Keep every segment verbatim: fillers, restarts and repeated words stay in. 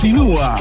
continúa.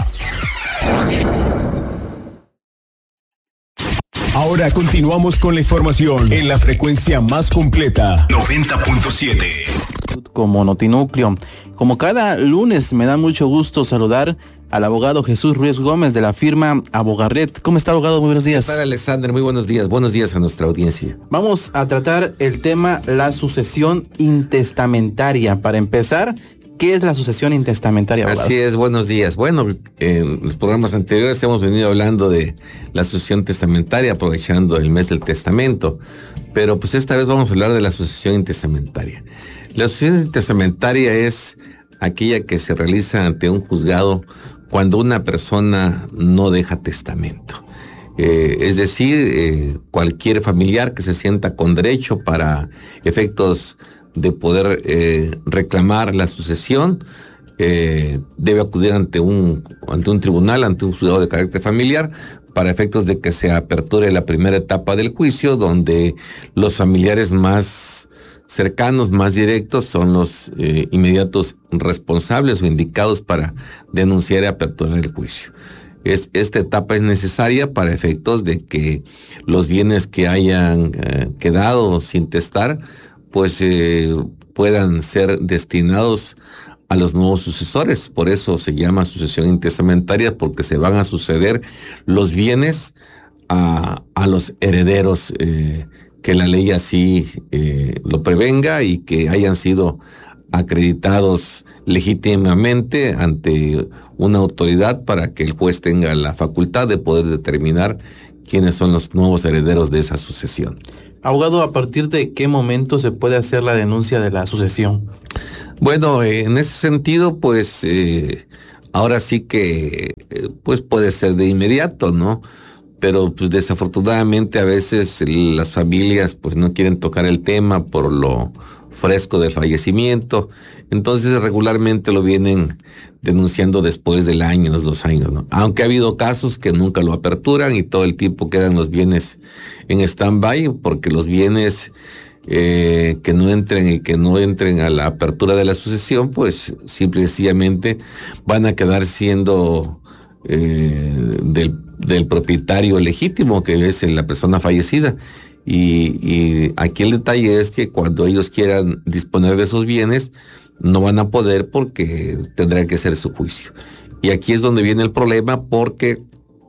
Ahora continuamos con la información en la frecuencia más completa, noventa punto siete. Como Notinúcleo. Como cada lunes, me da mucho gusto saludar al abogado Jesús Ruiz Gómez de la firma Abogarret. ¿Cómo está, abogado? Muy buenos días. ¿Qué tal, Alexander? Muy buenos días. Buenos días a nuestra audiencia. Vamos a tratar el tema la sucesión intestamentaria. Para empezar, ¿qué es la sucesión intestamentaria, abogado? Así es, buenos días. Bueno, en los programas anteriores hemos venido hablando de la sucesión testamentaria, aprovechando el mes del testamento, pero pues esta vez vamos a hablar de la sucesión intestamentaria. La sucesión intestamentaria es aquella que se realiza ante un juzgado cuando una persona no deja testamento. Eh, es decir, eh, cualquier familiar que se sienta con derecho para efectos de poder eh, reclamar la sucesión, eh, debe acudir ante un, ante un tribunal, ante un juzgado de carácter familiar, para efectos de que se aperture la primera etapa del juicio, donde los familiares más cercanos, más directos, son los eh, inmediatos responsables o indicados para denunciar y aperturar el juicio. Es, esta etapa es necesaria para efectos de que los bienes que hayan eh, quedado sin testar, pues eh, puedan ser destinados a los nuevos sucesores. Por eso se llama sucesión intestamentaria, porque se van a suceder los bienes a, a los herederos eh, que la ley así eh, lo prevenga y que hayan sido acreditados legítimamente ante una autoridad para que el juez tenga la facultad de poder determinar quiénes son los nuevos herederos de esa sucesión. Abogado, ¿a partir de qué momento se puede hacer la denuncia de la sucesión? Bueno, eh, en ese sentido, pues eh, ahora sí que eh, pues puede ser de inmediato, ¿no? Pero pues desafortunadamente a veces las familias pues no quieren tocar el tema por lo fresco del fallecimiento, entonces regularmente lo vienen denunciando después del año, los dos años, ¿no? Aunque ha habido casos que nunca lo aperturan y todo el tiempo quedan los bienes en stand-by, porque los bienes eh, que no entren y que no entren a la apertura de la sucesión, pues simple y sencillamente van a quedar siendo eh, del, del propietario legítimo, que es la persona fallecida. Y, y aquí el detalle es que cuando ellos quieran disponer de esos bienes, no van a poder porque tendrá que ser su juicio. Y aquí es donde viene el problema, porque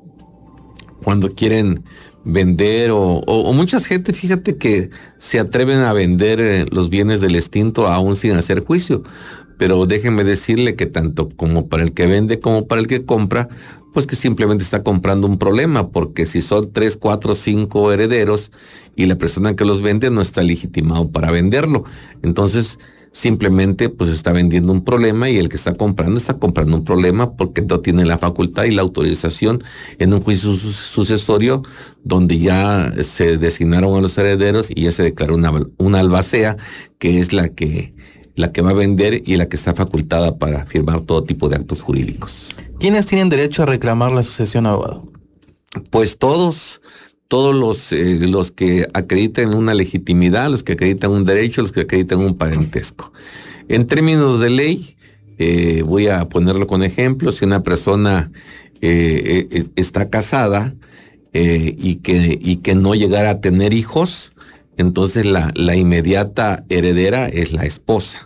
cuando quieren vender o, o, o mucha gente, fíjate que se atreven a vender los bienes del extinto aún sin hacer juicio. Pero déjenme decirle que tanto como para el que vende como para el que compra, pues que simplemente está comprando un problema, porque si son tres, cuatro, cinco herederos y la persona que los vende no está legitimado para venderlo, entonces simplemente pues está vendiendo un problema, y el que está comprando está comprando un problema porque no tiene la facultad y la autorización en un juicio sucesorio donde ya se designaron a los herederos y ya se declaró una, una albacea, que es la que la que va a vender y la que está facultada para firmar todo tipo de actos jurídicos. ¿Quiénes tienen derecho a reclamar la sucesión, abogado? Pues todos, todos los, eh, los que acreditan una legitimidad, los que acreditan un derecho, los que acreditan un parentesco. En términos de ley, eh, voy a ponerlo con ejemplo: si una persona eh, eh, está casada eh, y, que, y que no llegara a tener hijos, entonces la, la inmediata heredera es la esposa.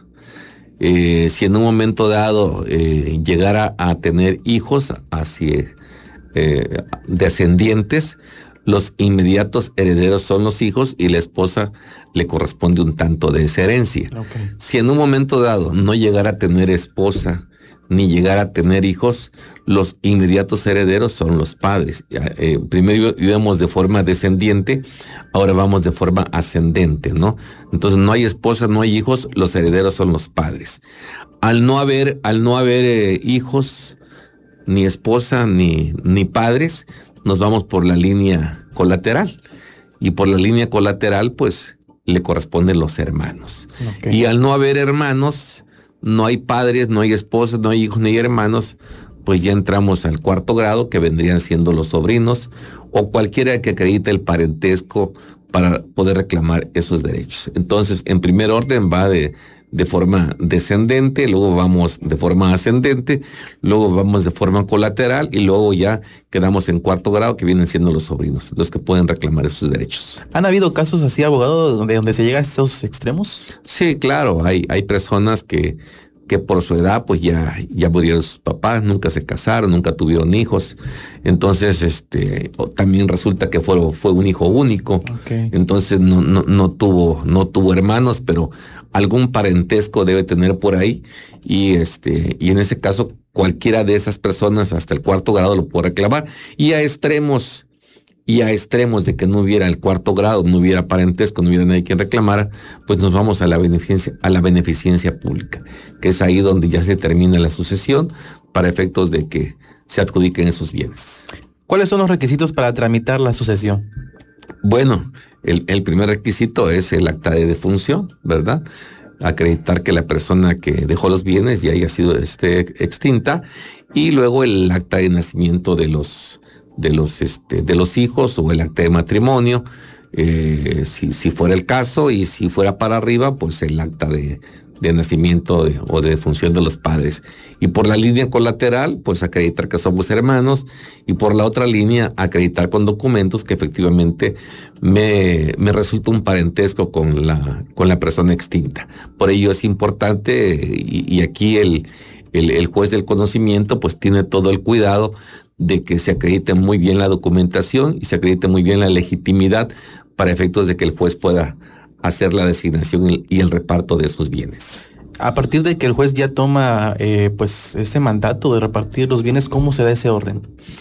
Eh, si en un momento dado eh, llegara a tener hijos hacia eh, descendientes, los inmediatos herederos son los hijos y la esposa le corresponde un tanto de esa herencia. Okay. Si en un momento dado no llegara a tener esposa ni llegar a tener hijos, los inmediatos herederos son los padres. Eh, primero íbamos de forma descendiente, ahora vamos de forma ascendente, ¿no? Entonces no hay esposa, no hay hijos, los herederos son los padres. Al no haber, al no haber eh, hijos, ni esposa, ni, ni padres, nos vamos por la línea colateral. Y por la línea colateral, pues, le corresponden los hermanos. Okay. Y al no haber hermanos, no hay padres, no hay esposas, no hay hijos, ni hermanos, pues ya entramos al cuarto grado, que vendrían siendo los sobrinos o cualquiera que acredite el parentesco para poder reclamar esos derechos. Entonces, en primer orden va de, de forma descendente, luego vamos de forma ascendente, luego vamos de forma colateral y luego ya quedamos en cuarto grado, que vienen siendo los sobrinos, los que pueden reclamar esos derechos. ¿Han habido casos así, abogado, donde, donde se llega a estos extremos? Sí, claro, hay, hay personas que, que por su edad pues ya, ya murieron sus papás, nunca se casaron, nunca tuvieron hijos, entonces este también resulta que fue, fue un hijo único, okay. Entonces no, no, no tuvo, no tuvo hermanos, pero algún parentesco debe tener por ahí, y este, y en ese caso cualquiera de esas personas hasta el cuarto grado lo puede reclamar, y a extremos, y a extremos de que no hubiera el cuarto grado, no hubiera parentesco, no hubiera nadie quien reclamara, pues nos vamos a la beneficencia, a la beneficencia pública, que es ahí donde ya se termina la sucesión para efectos de que se adjudiquen esos bienes. ¿Cuáles son los requisitos para tramitar la sucesión? Bueno, el, el primer requisito es el acta de defunción, ¿verdad? Acreditar que la persona que dejó los bienes ya haya sido este, extinta, y luego el acta de nacimiento de los de los este de los hijos, o el acta de matrimonio, eh, si, si fuera el caso, y si fuera para arriba, pues el acta de, de nacimiento de, o de defunción de los padres. Y por la línea colateral, pues acreditar que somos hermanos, y por la otra línea, acreditar con documentos que efectivamente me, me resulta un parentesco con la, con la persona extinta. Por ello es importante, y, y aquí el, el, el juez del conocimiento pues tiene todo el cuidado de que se acredite muy bien la documentación y se acredite muy bien la legitimidad para efectos de que el juez pueda hacer la designación y el reparto de esos bienes. A partir de que el juez ya toma eh, pues ese mandato de repartir los bienes, ¿cómo se da ese orden?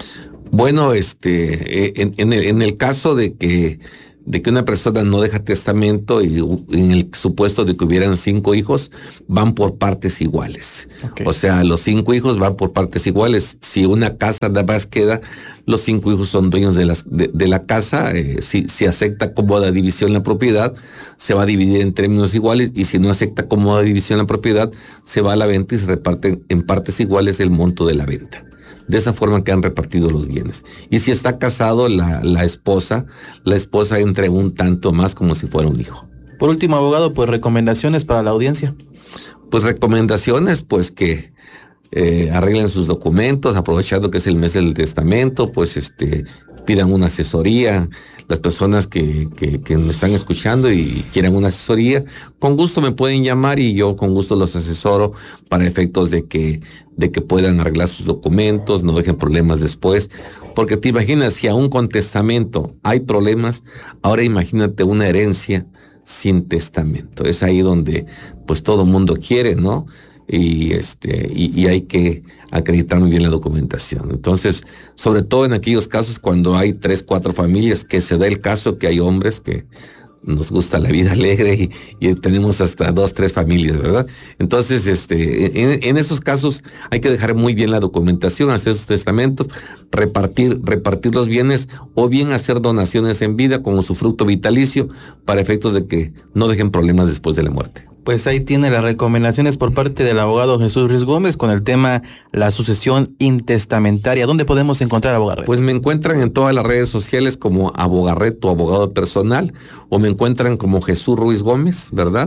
Bueno, este, en, en, el, en el caso de que de que una persona no deja testamento, y en el supuesto de que hubieran cinco hijos, van por partes iguales. Okay. O sea, los cinco hijos van por partes iguales. Si una casa nada más queda, los cinco hijos son dueños de, las, de, de la casa. Eh, si, si acepta cómoda división la propiedad, se va a dividir en términos iguales, y si no acepta cómoda división la propiedad, se va a la venta y se reparte en partes iguales el monto de la venta. De esa forma que han repartido los bienes. Y si está casado, la, la esposa, la esposa entre un tanto más como si fuera un hijo. Por último, abogado, pues recomendaciones para la audiencia. Pues recomendaciones, pues que eh, arreglen sus documentos, aprovechando que es el mes del testamento, pues este pidan una asesoría. Las personas que, que, que me están escuchando y quieran una asesoría, con gusto me pueden llamar, y yo con gusto los asesoro para efectos de que, de que puedan arreglar sus documentos, no dejen problemas después. Porque te imaginas, si aún con testamento hay problemas, ahora imagínate una herencia sin testamento. Es ahí donde pues todo mundo quiere, ¿no? Y este y, y hay que acreditar muy bien la documentación. Entonces, sobre todo en aquellos casos cuando hay tres, cuatro familias, que se da el caso que hay hombres que nos gusta la vida alegre, y, y tenemos hasta dos, tres familias, ¿verdad? Entonces, este, en, en esos casos hay que dejar muy bien la documentación, hacer sus testamentos, repartir, repartir los bienes, o bien hacer donaciones en vida como su fruto vitalicio, para efectos de que no dejen problemas después de la muerte. Pues ahí tiene las recomendaciones por parte del abogado Jesús Ruiz Gómez con el tema la sucesión intestamentaria. ¿Dónde podemos encontrar a Abogarret? Pues me encuentran en todas las redes sociales como Abogarret, tu abogado personal, o me encuentran como Jesús Ruiz Gómez, ¿verdad?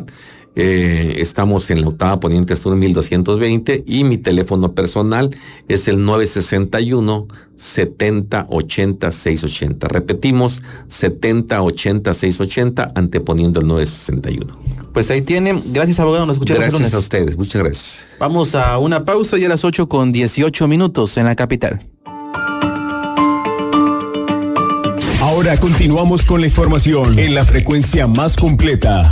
Eh, estamos en la octava Poniente Sur mil doscientos veinte, y mi teléfono personal es el nueve sesenta y uno, setenta, ochenta, seiscientos ochenta. Repetimos, setenta, ochenta, seiscientos ochenta, anteponiendo el nueve sesenta y uno. Pues ahí tienen. Gracias, abogado. Nos escuchamos el lunes. Gracias a ustedes. Muchas gracias. Vamos a una pausa, y a las ocho con dieciocho minutos en la capital. Ahora continuamos con la información en la frecuencia más completa.